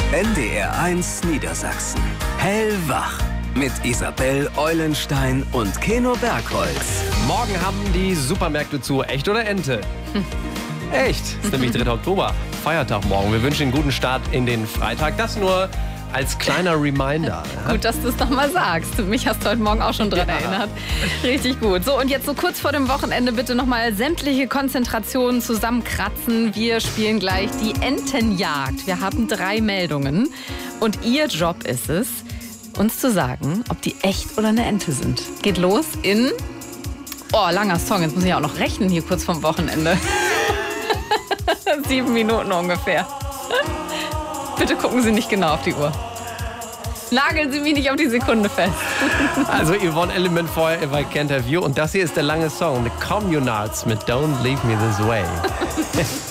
NDR1 Niedersachsen. Hellwach. Mit Isabel Eulenstein und Keno Bergholz. Morgen haben die Supermärkte zu. Echt oder Ente? Echt. Ist nämlich 3. Oktober. Feiertag morgen. Wir wünschen einen guten Start in den Freitag. Das nur als kleiner Reminder. Gut, dass du es nochmal sagst. Mich hast du heute Morgen auch schon dran erinnert. Richtig gut. So, und jetzt so kurz vor dem Wochenende bitte nochmal sämtliche Konzentrationen zusammenkratzen. Wir spielen gleich die Entenjagd. Wir haben 3 Meldungen. Und Ihr Job ist es, uns zu sagen, ob die echt oder eine Ente sind. Geht los in... Oh, langer Song. Jetzt muss ich auch noch rechnen hier kurz vorm Wochenende. 7 Minuten ungefähr. Bitte gucken Sie nicht genau auf die Uhr. Nageln Sie mich nicht auf die Sekunde fest. Also Yvonne Element vorher, If I Can't Have You. Und das hier ist der lange Song. The Communards mit Don't Leave Me This Way.